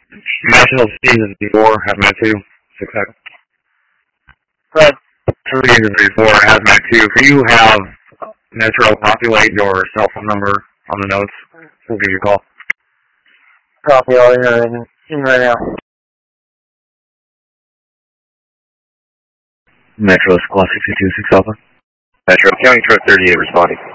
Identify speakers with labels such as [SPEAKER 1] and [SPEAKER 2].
[SPEAKER 1] National Steve is before, Hazmat 2, 6 seconds.
[SPEAKER 2] Good.
[SPEAKER 1] Steve is before, Hazmat 2. Can you have Metro populate your cell phone number on the notes? We'll give you a call.
[SPEAKER 2] Copy all here right now.
[SPEAKER 3] Metro Squad 62, 6 Alpha.
[SPEAKER 4] Metro, County Truck 38 responding.